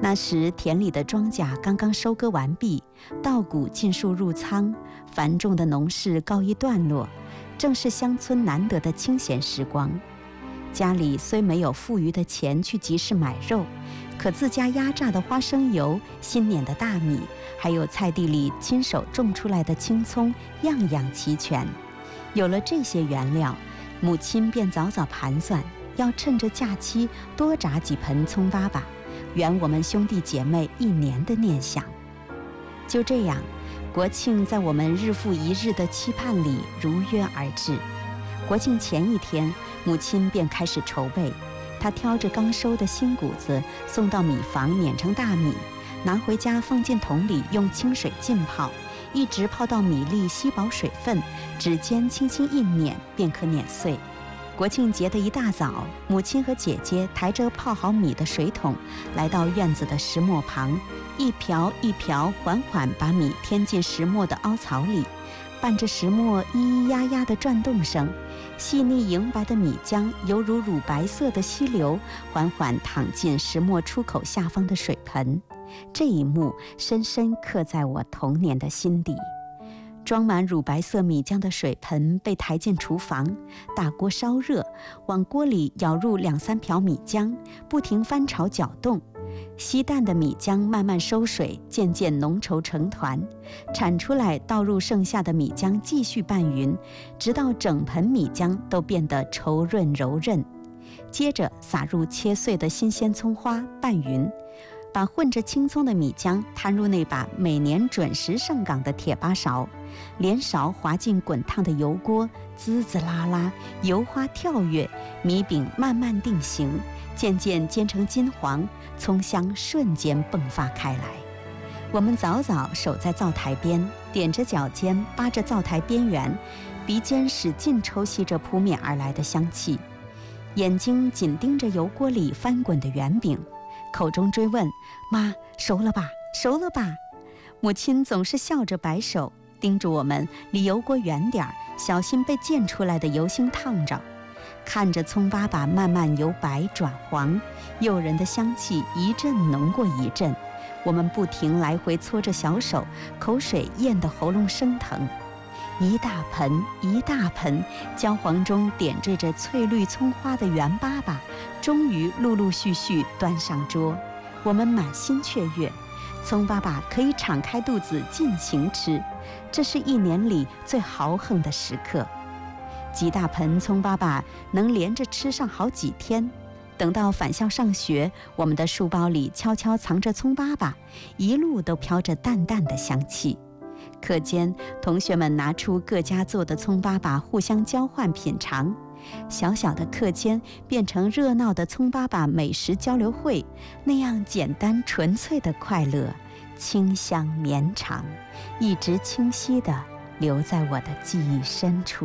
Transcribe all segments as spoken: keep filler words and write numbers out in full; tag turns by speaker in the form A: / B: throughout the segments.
A: 那时田里的庄稼刚刚收割完毕，稻谷尽数入仓，繁重的农事告一段落，正是乡村难得的清闲时光。家里虽没有富余的钱去集市买肉，可自家压榨的花生油、新碾的大米，还有菜地里亲手种出来的青葱，样样齐全。有了这些原料，母亲便早早盘算，要趁着假期多炸几盆葱粑粑，圆我们兄弟姐妹一年的念想。就这样，国庆在我们日复一日的期盼里如约而至。国庆前一天，母亲便开始筹备。她挑着刚收的新谷子送到米房碾成大米，拿回家放进桶里用清水浸泡，一直泡到米粒吸饱水分，指尖轻轻一碾便可碾碎。国庆节的一大早，母亲和姐姐抬着泡好米的水桶来到院子的石磨旁，一瓢一瓢缓缓把米添进石磨的凹槽里，伴着石磨咿咿呀呀的转动声，细腻莹白的米浆犹如乳白色的溪流，缓缓淌进石磨出口下方的水盆。这一幕深深刻在我童年的心底。装满乳白色米浆的水盆被抬进厨房，大锅烧热，往锅里舀入两三瓢米浆，不停翻炒搅动。稀淡的米浆慢慢收水，渐渐浓稠成团，铲出来倒入剩下的米浆继续拌匀，直到整盆米浆都变得稠润柔韧。接着撒入切碎的新鲜葱花，拌匀，把混着青葱的米浆摊入那把每年准时上岗的铁八勺，连勺滑进滚烫的油锅，滋滋啦啦，油花跳跃，米饼慢慢定型，渐渐煎成金黄，葱香瞬间迸发开来。我们早早守在灶台边，踮着脚尖扒着灶台边缘，鼻尖使劲抽吸着扑面而来的香气，眼睛紧盯着油锅里翻滚的圆饼，口中追问：妈，熟了吧，熟了吧？母亲总是笑着摆手，叮嘱我们离油锅远点儿，小心被溅出来的油星烫着。看着葱粑粑慢慢由白转黄，诱人的香气一阵浓过一阵，我们不停来回搓着小手，口水咽得喉咙生疼。一大盆一大盆焦黄中点缀着翠绿葱花的圆粑粑，终于陆陆续续端上桌。我们满心雀跃，葱粑粑可以敞开肚子尽情吃，这是一年里最豪横的时刻。几大盆葱粑粑能连着吃上好几天。等到返校上学，我们的书包里悄悄藏着葱粑粑，一路都飘着淡淡的香气。课间，同学们拿出各家做的葱粑粑互相交换品尝，小小的课间变成热闹的葱粑粑美食交流会，那样简单纯粹的快乐，清香绵长，一直清晰地留在我的记忆深处。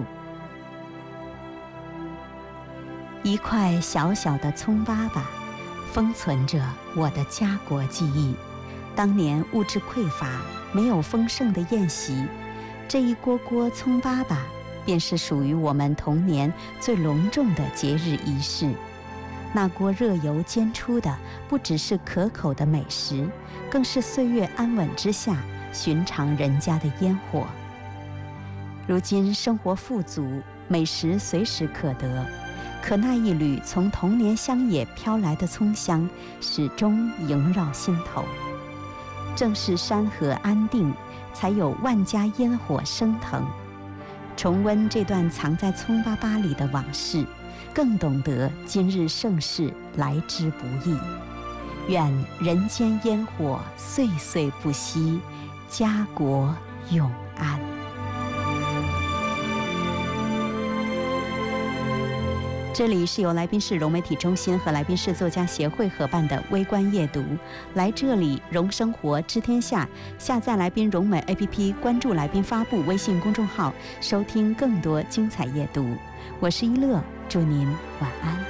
A: 一块小小的葱粑粑，封存着我的家国记忆。当年物质匮乏，没有丰盛的宴席，这一锅锅葱粑粑便是属于我们童年最隆重的节日仪式。那锅热油煎出的不只是可口的美食，更是岁月安稳之下寻常人家的烟火。如今生活富足，美食随时可得，可那一缕从童年乡野飘来的葱香始终萦绕心头。正是山河安定，才有万家烟火升腾。重温这段藏在葱粑粑里的往事，更懂得今日盛世来之不易。愿人间烟火岁岁不息，家国永安。这里是由来宾市融媒体中心和来宾市作家协会合办的微观夜读，来这里融生活知天下，下载来宾融媒 A P P， 关注来宾发布微信公众号，收听更多精彩夜读。我是一乐，祝您晚安。